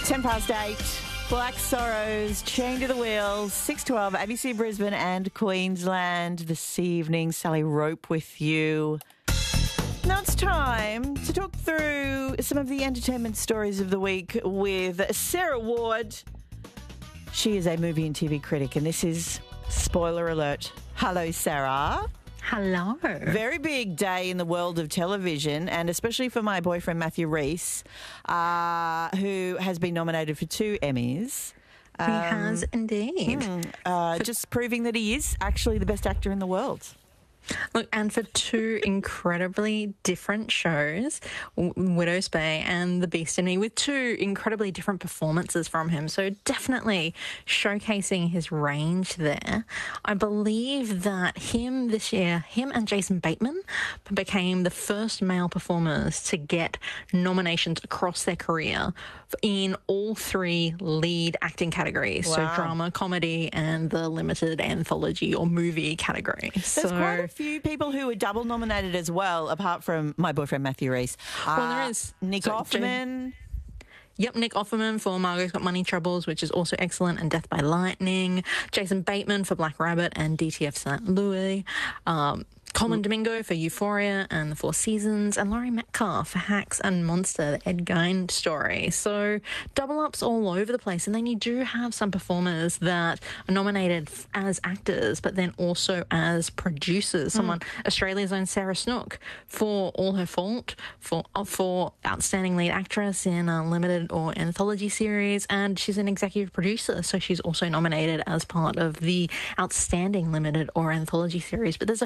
8:10. Black Sorrows, Chained to the Wheel, 6:12, ABC Brisbane and Queensland this evening. Sally Rope with you. Now it's time to talk through some of the entertainment stories of the week with Sarah Ward. She is a movie and TV critic, and this is Spoiler Alert. Hello, Sarah. Hello. Very big day in the world of television, and especially for my boyfriend Matthew Rhys, who has been nominated for 2 Emmys. He has indeed. Just proving that he is actually the best actor in the world. Look, and for 2 incredibly different shows, Widow's Bay and The Beast in Me, with 2 incredibly different performances from him. So definitely showcasing his range there. I believe that him and Jason Bateman became the first male performers to get nominations across their career in all 3 lead acting categories. Wow. So drama, comedy, and the limited anthology or movie category. There's quite a few people who were double nominated as well, apart from my boyfriend Matthew Rhys. Well, there is Nick Offerman. Nick Offerman for Margot's Got Money Troubles, which is also excellent, and Death by Lightning. Jason Bateman for Black Rabbit and DTF St. Louis. Colman Domingo for Euphoria and The Four Seasons, and Laurie Metcalf for Hacks and Monster, the Ed Gein story. So double ups all over the place. And then you do have some performers that are nominated as actors, but then also as producers. Someone, Australia's own Sarah Snook for All Her Fault, for Outstanding Lead Actress in a limited or anthology series, and she's an executive producer, so she's also nominated as part of the Outstanding Limited or Anthology series. But there's a